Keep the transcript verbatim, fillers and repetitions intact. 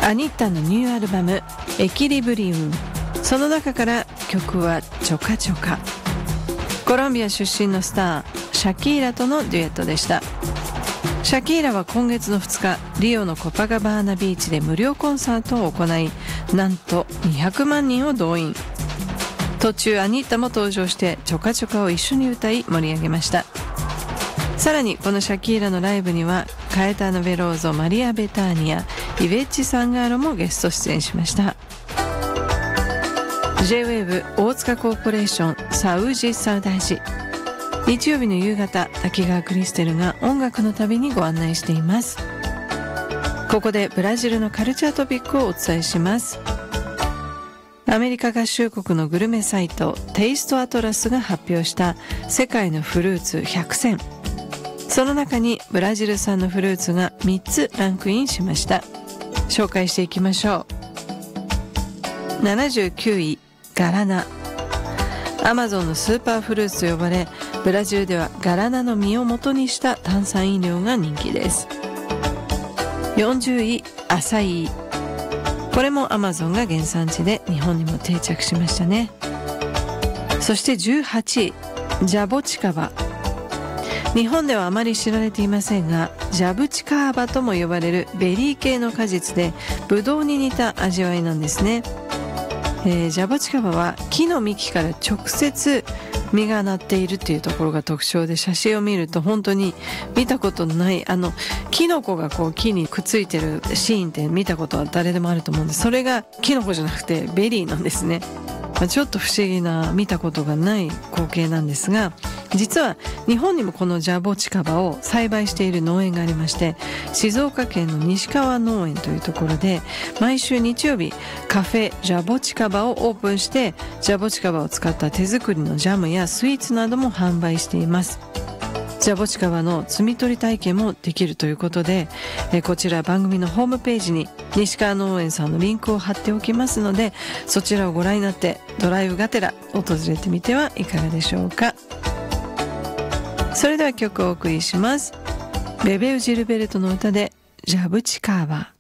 アニッタのニューアルバムエキリブリウム、その中から曲はチョカチョカ。コロンビア出身のスターシャキーラとのデュエットでした。シャキーラは今月のふつか、リオのコパカバーナビーチで無料コンサートを行い、なんとにひゃくまんにんを動員。途中アニッタも登場してチョカチョカを一緒に歌い盛り上げました。さらにこのシャキーラのライブにはカエターノ・ベローゾ、マリア・ベターニア、イベッチ・サンガーロもゲスト出演しました。 ジェイウェーブ 大塚コーポレーションサウジ・サウダージ、日曜日の夕方、滝川クリステルが音楽の旅にご案内しています。ここでブラジルのカルチャートピックをお伝えします。アメリカ合衆国のグルメサイトテイストアトラスが発表した世界のフルーツひゃく選、その中にブラジル産のフルーツがみっつランクインしました。紹介していきましょう。ななじゅうきゅうい、ガラナ。アマゾンのスーパーフルーツと呼ばれ、ブラジルではガラナの実を元にした炭酸飲料が人気です。よんじゅうい、アサイー。これもアマゾンが原産地で日本にも定着しましたね。そしてじゅうはちい、ジャボチカバ。日本ではあまり知られていませんが、ジャブチカーバとも呼ばれるベリー系の果実でブドウに似た味わいなんですね。えー、ジャボチカバは木の幹から直接実がなっているっていうところが特徴で、写真を見ると本当に見たことのないあのキノコがこう木にくっついてるシーンって見たことは誰でもあると思うんです。それがキノコじゃなくてベリーなんですね。ちょっと不思議な、見たことがない光景なんですが、実は日本にもこのジャボチカバを栽培している農園がありまして、静岡県の西川農園というところで毎週日曜日カフェジャボチカバをオープンして、ジャボチカバを使った手作りのジャムやスイーツなども販売しています。ジャボチカバの摘み取り体験もできるということで、えこちら番組のホームページに西川農園さんのリンクを貼っておきますので、そちらをご覧になってドライブがてら訪れてみてはいかがでしょうか。それでは曲をお送りします。ベベウ・ジルベルトの歌でジャブチカーバ。